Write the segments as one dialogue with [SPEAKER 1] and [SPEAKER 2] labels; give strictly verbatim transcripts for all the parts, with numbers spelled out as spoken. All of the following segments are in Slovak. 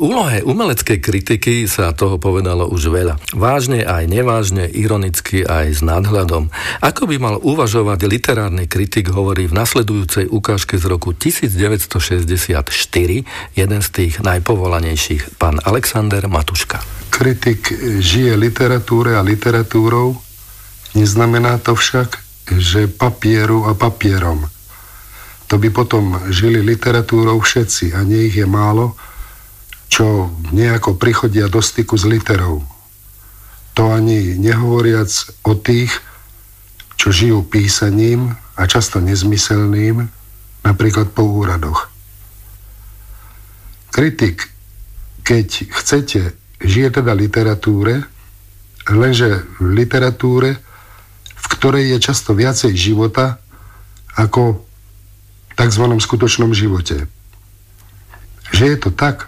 [SPEAKER 1] úlohe umeleckej kritiky sa toho povedalo už veľa. Vážne aj nevážne, ironicky aj s nadhľadom. Ako by mal uvažovať literárny kritik, hovorí v nasledujúcej ukážke z roku devätnásťstošesťdesiatštyri jeden z tých najpovolanejších, pán Alexander Matuška.
[SPEAKER 2] Kritik žije literatúre a literatúrou, neznamená to však, že papieru a papierom. To by potom žili literatúrou všetci a nie ich je málo, čo nejako prichodia do styku s literou. To ani nehovoriac o tých, čo žijú písaním a často nezmyselným, napríklad po úradoch. Kritik, keď chcete, žije teda literatúre, lenže v literatúre, v ktorej je často viacej života ako v takzvanom skutočnom živote. Že je to tak,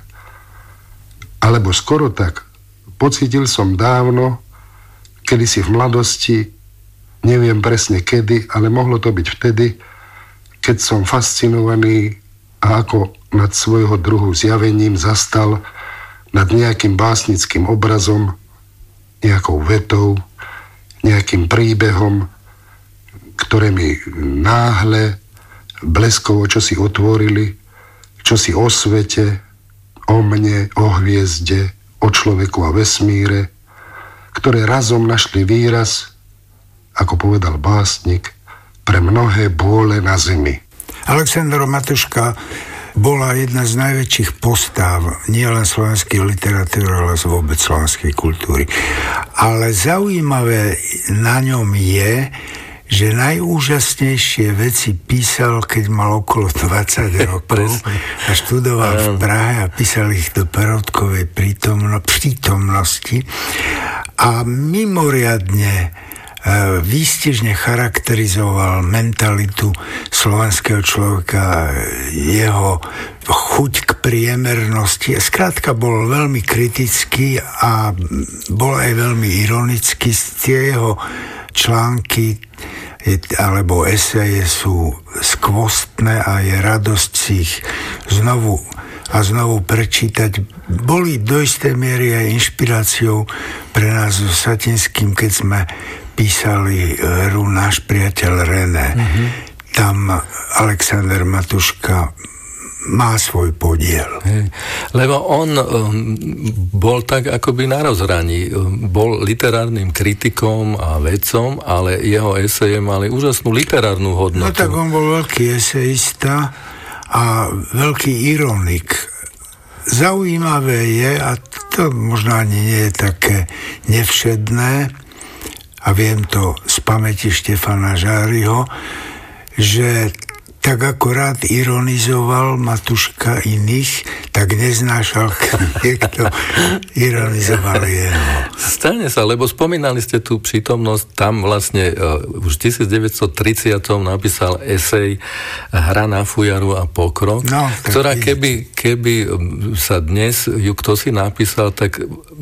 [SPEAKER 2] alebo skoro tak, pocítil som dávno, kedysi v mladosti, neviem presne kedy, ale mohlo to byť vtedy, keď som fascinovaný a ako nad svojho druhu zjavením zastal nad nejakým básnickým obrazom, nejakou vetou, nejakým príbehom, ktoré mi náhle, bleskovo čosi otvorili, čosi o svete, o mne, o hviezde, o človeku a vesmíre, ktoré razom našli výraz, ako povedal básnik, pre mnohé bôle na zemi.
[SPEAKER 3] Alexander Matuška bola jedna z najväčších postáv nielen slovenskej literatúry, ale vôbec slovenskej kultúry. Ale zaujímavé na ňom je, že najúžasnejšie veci písal, keď mal okolo dvadsať rokov a študoval v Prahe a písal ich do Perotkovej prítomno, prítomnosti a mimoriadne výstižne charakterizoval mentalitu slovenského človeka, jeho chuť k priemernosti. Skrátka bol veľmi kritický a bol aj veľmi ironický. Tie jeho články alebo eseje sú skvostné a je radosť si ich znovu a znovu prečítať. Boli do istej miery aj inšpiráciou pre nás so Satinským, keď sme písali hru Náš priateľ René. Mm-hmm. Tam Alexander Matuška má svoj podiel.
[SPEAKER 1] Hej. Lebo on um, bol tak akoby na rozhraní. Bol literárnym kritikom a vedcom, ale jeho eseje mali úžasnú literárnu hodnotu.
[SPEAKER 3] No tak on bol veľký esejista a veľký ironik. Zaujímavé je, a to možno ani nie je také nevšedné, a viem to z pamäti Štefana Žáriho, že tak ako rád ironizoval Matuška iných, tak neznášal, keď niekto ironizoval jeho.
[SPEAKER 1] Stane sa, lebo spomínali ste tú prítomnosť, tam vlastne uh, už v devätnásťstotridsať napísal esej Hra na fujaru a pokrok, no, ktorá keby, keby sa dnes ju kto si napísal, tak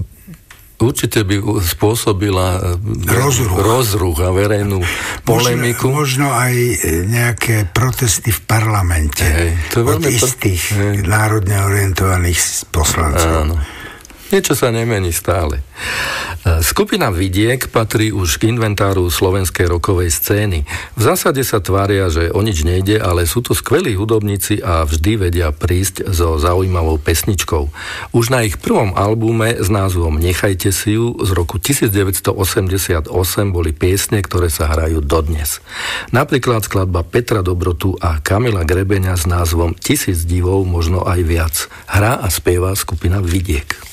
[SPEAKER 1] určite by spôsobila rozruch, rozruch a verejnú polemiku.
[SPEAKER 3] Možno, možno aj nejaké protesty v parlamente. Hej, to od istých to... národne orientovaných poslancov.
[SPEAKER 1] Áno. Niečo sa nemení stále. Skupina Vidiek patrí už k inventáru slovenskej rokovej scény. V zásade sa tvária, že o nič nejde, ale sú to skvelí hudobníci a vždy vedia prísť so zaujímavou pesničkou. Už na ich prvom albume s názvom Nechajte si ju z roku devätnásťstoosemdesiatosem boli piesne, ktoré sa hrajú dodnes. Napríklad skladba Petra Dobrotu a Kamila Grebeňa s názvom Tisíc divov, možno aj viac. Hrá a spieva skupina Vidiek.